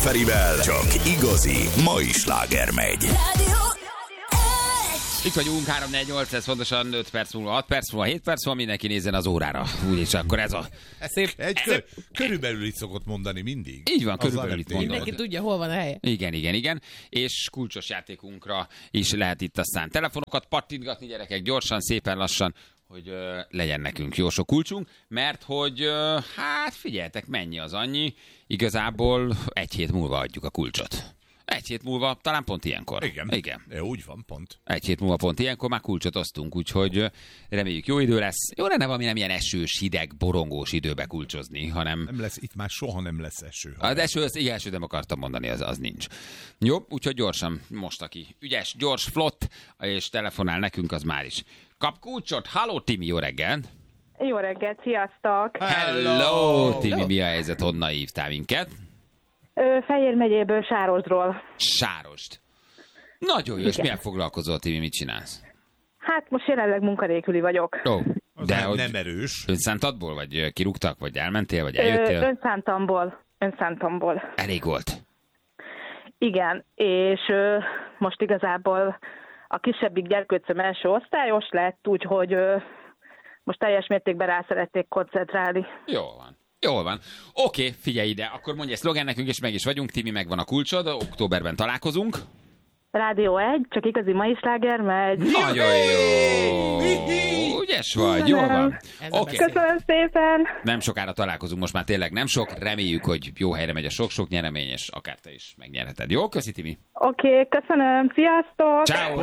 Ferivel csak igazi mai sláger megy. Itt vagyunk, 3-4-8, ez fontosan 5 perc múlva, 6 perc múlva, 7 perc múlva, mindenki nézzen az órára. Úgyis akkor ez a szép... Körülbelül így szokott mondani mindig. Így van, körülbelül itt mondod. Mindenki tudja, hol van a helye. Igen. És kulcsos játékunkra is lehet itt aztán telefonokat pattintgatni, gyerekek, gyorsan, szépen lassan, hogy legyen nekünk jó sok kulcsunk, mert hogy hát figyeljetek, mennyi az annyi, igazából 1 hét múlva adjuk a kulcsot. 1 hét múlva, talán pont ilyenkor. Igen. Úgy van, pont. 1 hét múlva pont ilyenkor már kulcsot osztunk, úgyhogy reméljük jó idő lesz. Jó lenne valami nem ilyen esős, hideg, borongós időbe kulcsozni, hanem... Nem lesz, itt már soha nem lesz eső. Az eső, esőt nem akartam mondani, az nincs. Jó, úgyhogy gyorsan, most aki ügyes, gyors, flott, és telefonál nekünk, az már is kap kulcsot. Halló, Timi, jó reggel! Jó reggelt, sziasztok! Hello, Timi, mi a helyzet, honnan hívtál minket? Fejér megyéből, Sárosdról. Sárost. Nagyon jó, és milyen foglalkozol, Timi, mit csinálsz? Hát most jelenleg munkanélküli vagyok. Ó, de nem erős. Önszántadból, vagy kirúgtak, vagy elmentél, vagy eljöttél? Önszántamból. Elég volt. Igen, és most igazából a kisebbik gyerkőcöm első osztályos lett, úgyhogy most teljes mértékben rá szeretnék koncentrálni. Jól van. Oké, figyelj ide, akkor mondj egy szlogen nekünk, és meg is vagyunk. Timi, megvan a kulcsod, októberben találkozunk. Rádió 1, csak igazi mai sláger megy. Nagyon jó! Ügyes vagy, jól van. Okay. Köszönöm szépen! Nem sokára találkozunk, most már tényleg nem sok. Reméljük, hogy jó helyre megy a sok-sok nyeremény, és akár te is megnyerheted. Jó? Köszi, Timi! Oké, köszönöm, sziasztok! Ciao,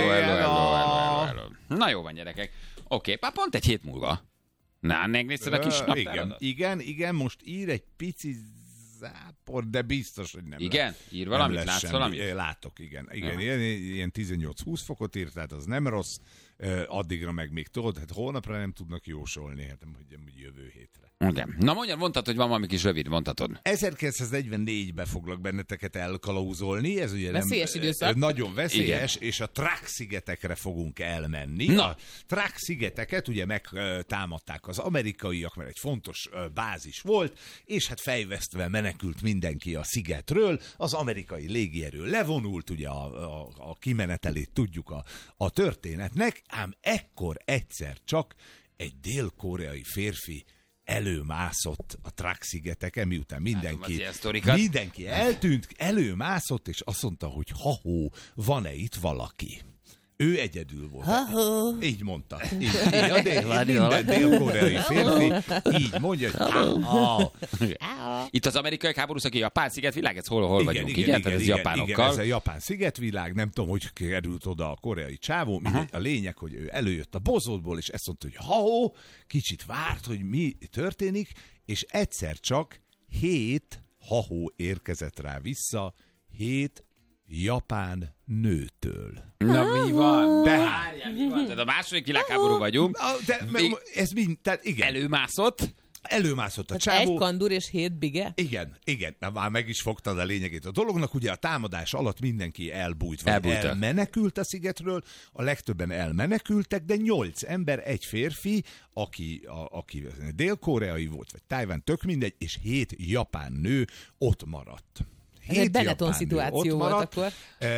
hello. Na jó van, gyerekek. Oké, már pont 1 hét múlva. Na, megnézted a kis naptáradat? Igen, most ír egy pici zápor, de biztos, hogy nem. Igen? Ír valamit? Látsz valamit? Látok, igen. Ilyen 18-20 fokot ír, tehát az nem rossz. Addigra meg még tudod, hát holnapra nem tudnak jósolni, hát hogy jövő hétre. Igen. Na mondtad, hogy van valami kis rövid, mondhatod. 1944-ben foglak benneteket elkalauzolni, ez ugye veszélyes időszak. Nagyon veszélyes, igen. És a Truk-szigetekre fogunk elmenni. Na. A Truk-szigeteket ugye megtámadták az amerikaiak, mert egy fontos bázis volt, és hát fejvesztve menekült mindenki a szigetről, az amerikai légierő levonult, ugye a kimenetelét tudjuk a történetnek, ám ekkor egyszer csak egy dél-koreai férfi előmászott a Truk-szigeteken, miután mindenki eltűnt, előmászott, és azt mondta, hogy ha-hó, van-e itt valaki? Ő egyedül volt. Így mondta. Minden dél-koreai férfi így mondja, hogy Itt az amerikai háborús, a Japán szigetvilág, ez hol vagyunk? Igen, ez japánokkal. Ez a Japán szigetvilág, nem tudom, hogy került oda a koreai csávó. A lényeg, hogy ő előjött a bozótból, és ezt mondta, hogy ha-hó, kicsit várt, hogy mi történik, és egyszer csak 7 ha-hó érkezett rá vissza, 7 japán nőtől. Na mi van? Tehát a második világháború vagyunk. Ez mind, tehát igen. Előmászott a csávó. 1 kandúr és 7 bige? Igen. Na, már meg is fogtad a lényegét a dolognak. Ugye a támadás alatt mindenki elbújt, vagy elmenekült a szigetről. A legtöbben elmenekültek, de 8 ember, 1 férfi, aki dél-koreai volt, vagy Tajvan, tök mindegy, és 7 japán nő ott maradt. Ez egy Benetton szituáció volt akkor.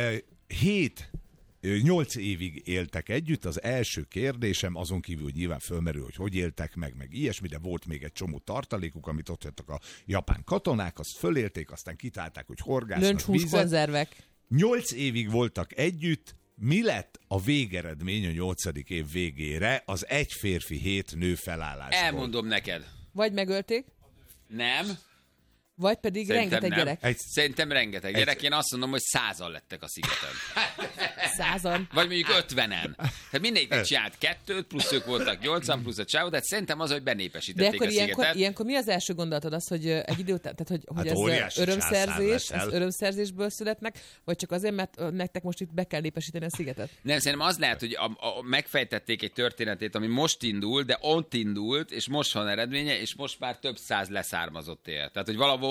8 évig éltek együtt. Az első kérdésem, azon kívül, hogy nyilván fölmerül, hogy éltek meg ilyesmi, de volt még egy csomó tartalékuk, amit ott jöttek a japán katonák, azt fölélték, aztán kitálták, hogy horgásznak Löncshús konzervek. 8 évig voltak együtt. Mi lett a végeredmény a 8. év végére az 1 férfi 7 nő felállásból? Elmondom neked. Vagy megölték? Nem. Vagy pedig rengeteg gyerek. Szerintem rengeteg gyerek. Én azt mondom, hogy 100-an lettek a szigeten. 100-an? Vagy mondjuk 50-en. Tehát mindegyiknek csinált 2, plusz ők voltak 80, plusz a csávó, tehát szerintem az, hogy benépesítették a szigetet. De akkor ilyenkor mi az első gondolatod? Az, hogy egy idő után, tehát hogy ez örömszerzésből születnek, vagy csak azért, mert nektek most itt be kell népesíteni a szigetet? Nem, szerintem az lehet, hogy megfejtették egy történetét, ami most indul, de ott indult, és most van eredménye, és most már több 100 leszármazott él. Tehát, hogy valahol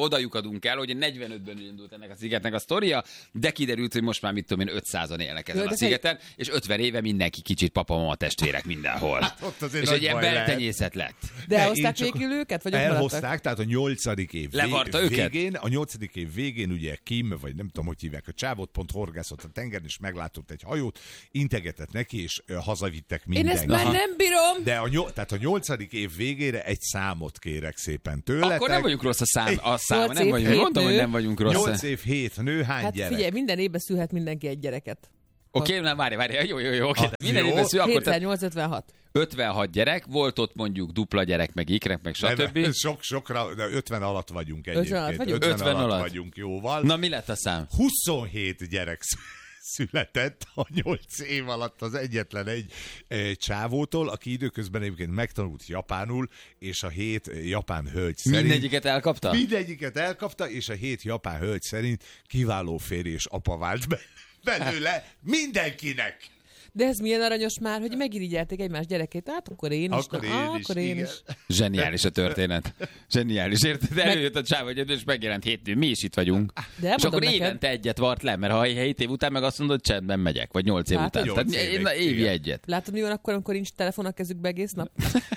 oda lyukadunk el, hogy 45-ben indult ennek a szigetnek a sztoria, de kiderült, hogy most már mit tudom én 500-an élnek ezen a szigeten, és 50 éve mindenki kicsit papa-mama testvérek mindenhol. És egy ilyen beltenyészet lett. De elhozták végül őket? Vagy elhozták, tehát a 8. év végén. A 8. év végén ugye Kim, vagy nem tudom, hogy hívják, a csávot pont horgászott a tengeren, és meglátott egy hajót, integetett neki, és hazavittek mindenki. Én ezt már nem bírom! De tehát a 8. év végére egy számot kérek szépen tőletek. Akkor nem vagyunk rossz a szám. Nem vagyunk, mondtam, hogy nem vagyunk rossz. 8 év, 7 nő, hány hát gyerek? Figyelj, minden évben szülhet mindenki egy gyereket. Oké, nem, várj, jó, oké. Minden évben szül, akkor 7-8-56. 56 gyerek, volt ott mondjuk dupla gyerek, meg ikrek, meg stb. Sokra, de 50 alatt vagyunk egyébként. 50 alatt vagyunk jóval. Na, mi lett a szám? 27 gyerek született a 8 év alatt az egyetlen egy csávótól, aki időközben egyébként megtanult japánul, és a 7 japán hölgy szerint... Mindegyiket elkapta? Mindegyiket elkapta, és a 7 japán hölgy szerint kiváló férj és apa vált belőle mindenkinek. De ez milyen aranyos már, hogy megirigyelték egymás gyerekét, hát akkor én is. Akkor én is. Zseniális a történet. Zseniális, érted? Előjött a csáv, és megjelent 7 nő, mi is itt vagyunk. De és akkor évente egyet vart le, mert ha 7 év után meg azt mondod, csendben megyek, vagy 8 év után. Tehát évi egyet. Látod, mi van akkor, amikor nincs telefon a kezükbe egész nap?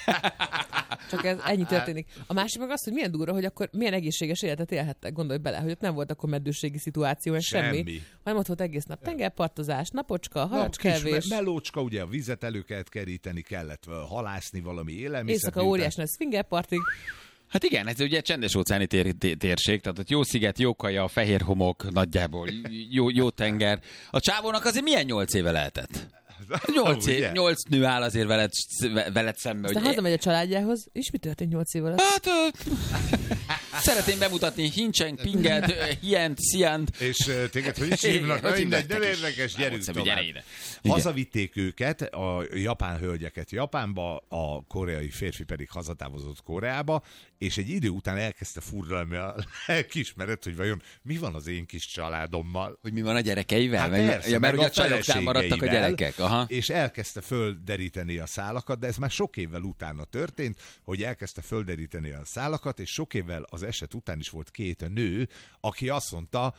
Csak ez ennyi történik. A másik meg az, hogy milyen durva, hogy akkor milyen egészséges életet élhettek. Gondolj bele, hogy ott nem volt akkor meddőségi szituáció, semmi. Hanem ott volt egész nap tengerpartozás, napocska, halacskevés. Melócska, ugye a vizet elő kellett keríteni, kellett halászni valami élelmiszert. Éjszaka óriás nagy swingerpartig. Hát igen, ez ugye csendes óceáni térség, tehát ott jó sziget, jó kaja, fehér homok, nagyjából jó tenger. A csávónak azért milyen 8 éve lehetett? 8 nő áll azért veled szembe. Aztán hazamegy a családjához, és mi történt 8 év alatt? Hát, szeretném bemutatni Hincseng, Pinget, Hient, Sziant. És téged hogy is hívnak? Mindegy, nem érdekes, gyerünk tovább. Hazavitték őket, a japán hölgyeket Japánba, a koreai férfi pedig hazatávozott Koreába, és egy idő után elkezdte furralni a lelkiismeret, hogy vajon mi van az én kis családommal. Hogy mi van a gyerekeivel? Hát persze, mert ugye a csajoktán maradtak a gyerekek. Aha. És elkezdte földeríteni a szálakat, de ez már sok évvel utána történt, hogy elkezdte földeríteni a szálakat, és sok évvel az eset után is volt 2 nő, aki azt mondta,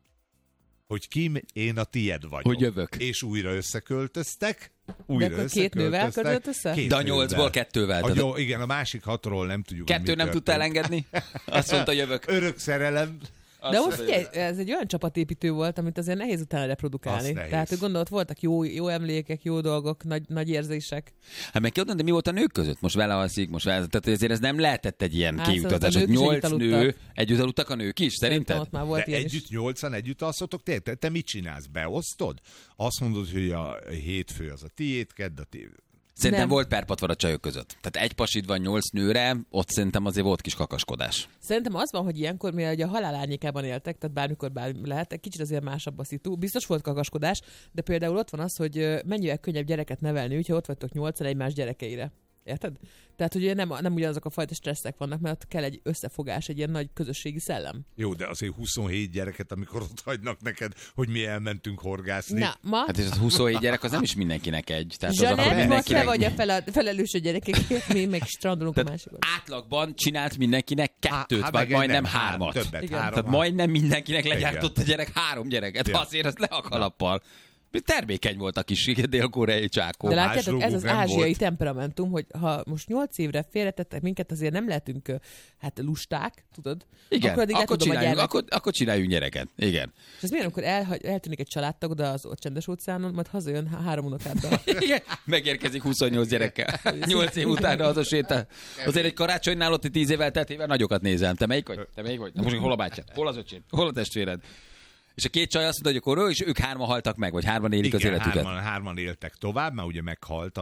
hogy Kim, én a tied vagyok. Hogy jövök. És újra összeköltöztek. De akkor 2 nővel költözött össze? De a 8-ból 2-vel. Igen, a másik 6-ról nem tudjuk. 2 nem tudta elengedni? Azt mondta, jövök. Örök szerelem. De most figyelj, ez egy olyan csapatépítő volt, amit azért nehéz utána reprodukálni. Tehát, hogy gondolod, voltak jó emlékek, jó dolgok, nagy érzések. Hát meg kérdezem, de mi volt a nők között? Most vele alszik, most vele... Tehát ezért ez nem lehetett egy ilyen kiutazás, hogy 8 nő, együtt aludtak a nők is, szerinted? Ott már volt de együtt 8-an együtt alszotok? Te mit csinálsz? Beosztod? Azt mondod, hogy a hétfő az a tiéd, kedd a tiéd. Szerintem volt perpatvar a csajok között. Tehát egy pasid van 8 nőre, ott szerintem azért volt kis kakaskodás. Szerintem az van, hogy ilyenkor, mivel a halál árnyékában éltek, tehát bármikor bármi lehet, egy kicsit azért másabb a szitu. Biztos volt kakaskodás, de például ott van az, hogy mennyivel könnyebb gyereket nevelni, úgyhogy ott vagytok 8-an egymás gyerekeire. Érted? Tehát, hogy nem ugyanazok a fajta stresszek vannak, mert ott kell egy összefogás, egy ilyen nagy közösségi szellem. Jó, de azért 27 gyereket, amikor ott hagynak neked, hogy mi elmentünk horgászni. Na, ma? Hát ez a 27 gyerek, az nem is mindenkinek egy. Tehát Zsanett, most te vagy a felelős a gyerekekért, mi meg strandolunk a másikon. Átlagban csinált mindenkinek 2, vagy majdnem 3. Többet, 3. Tehát majdnem mindenkinek legyártott a gyerek 3 gyereket. Ja. Azért az le a kalappal. Termékeny volt a kis dél-koreai csákó. De látjátok, ez az ázsiai volt. Temperamentum, hogy ha most 8 évre félretettek minket, azért nem lehetünk lusták, tudod? Igen, akkor csináljunk gyereket. Igen. És ez miért, amikor eltűnik egy családtag, de az csendes óceánon, majd hazajön 3 unokáddal. Igen, megérkezik 28 gyerekkel. 8 év után az a sétál. Azért egy karácsonynál ott 10 évvel teltével nagyokat nézem. Te melyik vagy? Na most hol a bátyád? Hol az öcséd? Hol a testvéred? És a 2 csaj azt mondta, hogy akkor és ők 3 haltak meg, vagy 3 élik az életüket. 3 éltek tovább, mert ugye meghalt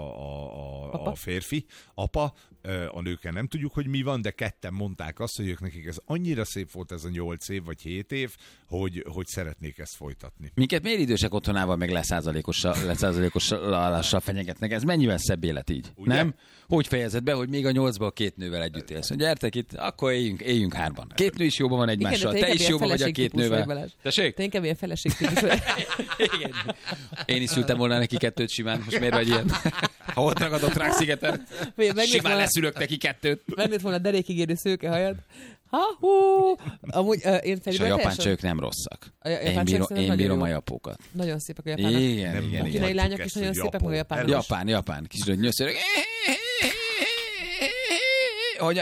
a férfi, apa, a nőkkel nem tudjuk, hogy mi van, de 2 mondták azt, hogy ők nekik ez annyira szép volt ez a 8 év, vagy 7 év, hogy szeretnék ezt folytatni. Minket miért idősek otthonával meg leszázalékossal fenyegetnek? Ez mennyivel szebb élet így? Ugye? Nem? Hogy fejezed be, hogy még a 8-ból 2 nővel együtt élsz? Gyertek itt, akkor éljünk 3-ban. 2 nő is jóban van egymással, te is jóban vagy a 2 nővel. Tessék? Te inkább ilyen feleségtípus vagy. Én is szültem volna neki 2 simán, most miért vagy ilyen? Ha ott ragadott rák szigeten, simán leszülök neki 2. Megnőtt volna derékig érő szőkehajad. Amúgy én És a japán csajok nem rosszak. Én bírom a japókat. Nagyon szépek a japánok. Igen. A kínai lányok is nagyon szépek, meg a japánok. Japán. Kis nyöszörök. Hogy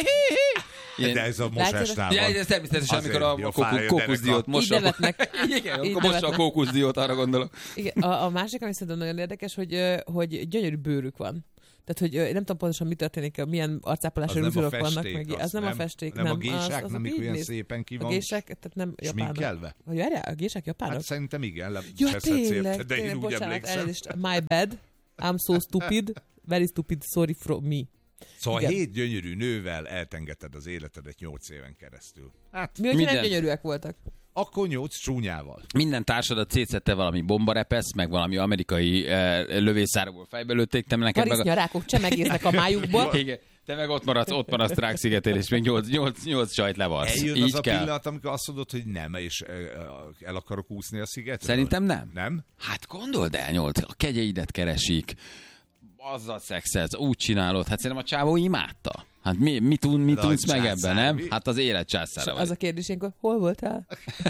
de ez a mosásnál van. Ez természetesen, amikor a kókuszdiót mossa. Így nevetnek. Igen, akkor mossa a kókuszdiót, arra gondolok. Igen, a másik, ami szerintem nagyon érdekes, hogy gyönyörű bőrük van. Tehát, hogy nem tudom pontosan, mi történik, milyen arcápolási rúzsorok vannak. Az nem a festék. Nem a gésák, nem olyan szépen ki van. A gések, tehát nem japánok. Sminkelve? Vagy várjál, a gések japánok? Hát szerintem igen. Ja, tényleg, de én úgy emlékszem. My bad, I'm so stupid, very stupid, sorry from me. Szóval 7 gyönyörű nővel eltengeted az életedet 8 éven keresztül. Hát, mi, hogyha nem gyönyörűek voltak? Akkor 8 csúnyával. Minden társadat szétszette valami bombarepesz, meg valami amerikai lövészárokból fejbe lőtték. Te neked Varisznyarákok csemegésznek a májukból. Igen. Te meg ott maradsz Trák-szigetén, és még 8 csajt levarsz. Eljön így az kell. A pillanat, amikor azt mondod, hogy nem, és el akarok úszni a szigetről? Szerintem nem. Nem? Hát gondold el, 8, a kegyeidet keresik, azzal szexelsz, úgy csinálod. Hát szerintem a csávó imádta. Hát mi tudsz meg ebben, nem? Hát az élet császára vagy. Az a kérdés, hogy hol voltál?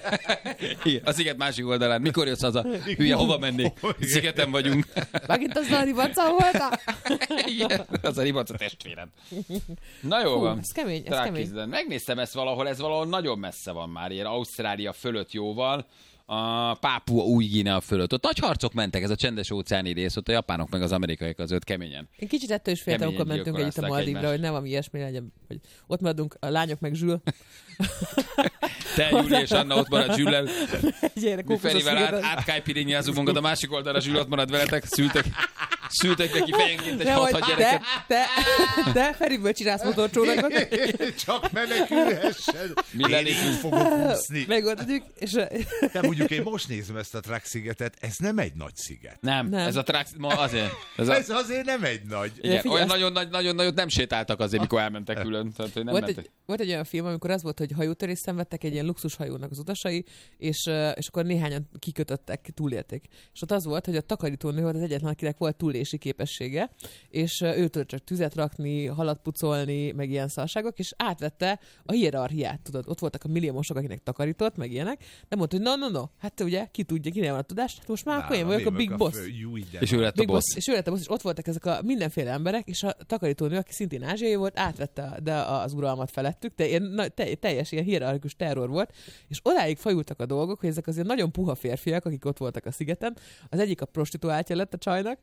A sziget másik oldalán. Mikor jössz haza? Hülye, hova mennék? Szigeten vagyunk. Megint az a ribaca voltál? Igen, az a ribaca testvérem. Na jó van. Ez kemény, Megnéztem ezt valahol, ez valahol nagyon messze van már, ilyen Ausztrália fölött jóval. A Pápua Új-Guinea fölött. Ott nagy harcok mentek, ez a csendes óceáni rész, ott a japánok meg az amerikaiak között keményen. Én kicsit ettől is féltem, amikor mentünk együtt a Maldivra, hogy nem valami ilyesmi legyen, hogy ott maradunk a lányok meg Zsül. Te, Júli és Anna ott marad Zsüllel. Mi Ferivel átkájpirinnyázunk magad a másik oldalra, Zsül ott marad veletek, szültek neki fejenként egy 6 gyereket. Te Feriből csinálsz motorcsónakot. Csak menekülhessen. Én is fogok úszni. Megoldjuk, és... De mondjuk én most nézem ezt a Trák-szigetet, ez nem egy nagy sziget. Nem. Ez a Trák... azért. Ez azért nem egy nagy. Igen, olyan nagyon nagyot nem sétáltak azért, mikor elmentek külön. Tehát, hogy nem volt egy olyan film, amikor az volt, hogy hajótörést szenvedtek egy ilyen luxushajónak az utasai, és akkor néhányan kikötöttek, túlélték. És ott az volt, hogy a takarítónő volt az egyetlen, akinek volt túlélési képessége, és ő tudott csak tüzet rakni, halat pucolni, meg ilyen szarságok, és átvette a hierarchiát, tudod. Ott voltak a milliómosok, akinek takarított, meg ilyenek, de mondta, hogy no, hát ugye, ki tudja, kinél van a tudás, hát most már akkor én vagyok a big boss. És ő lett a boss. És ő lett a boss, és ott voltak ezek a mindenféle emberek, és a takarítónő, aki szintén ázsiai volt, átvette az uralmat felettük, de ilyen teljes ilyen hierarchikus terror volt, és odáig fajultak a dolgok, hogy ezek azért nagyon puha férfiak, akik ott voltak a szigeten. Az egyik a prostituáltja lett a csajnak.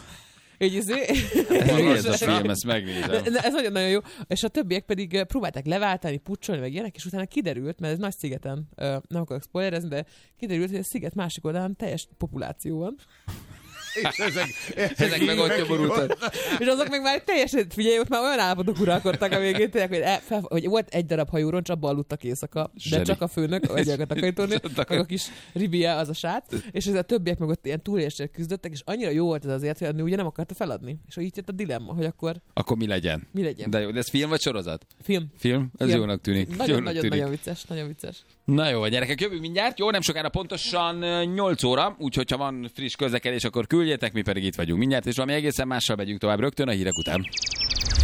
Ez a film, ezt megnézem. Ez nagyon-nagyon jó. És a többiek pedig próbálták leváltani, pucsolni, meg ilyenek, és utána kiderült, mert ez nagy szigeten, nem akarok spoilerezni, de kiderült, hogy a sziget másik oldalán teljes populáció van. És ezek meg ott nyomorultak. És azok meg már teljesen, figyelj, ott már olyan állapotok uralkodtak a végén, tényleg, hogy volt egy darab hajóron, csak abban aludtak éjszaka, de csak a főnök, vagy a takarítónő, meg a kis Ribia, az a srác, és ez a többiek meg ott ilyen túlélésre küzdöttek, és annyira jó volt ez azért, hogy a nő ugye nem akarta feladni. És így jött a dilemma, hogy akkor mi legyen? Mi legyen? De jó, de ez film vagy sorozat? Film. Ez jónak tűnik. Nagyon vicces. Na jó, gyerekek, jövünk mindjárt. Jó, nem sokára pontosan 8 óra, úgyhogy ha van friss közlekedés, akkor küldjétek, mi pedig itt vagyunk mindjárt, és valami egészen mással megyünk tovább rögtön a hírek után.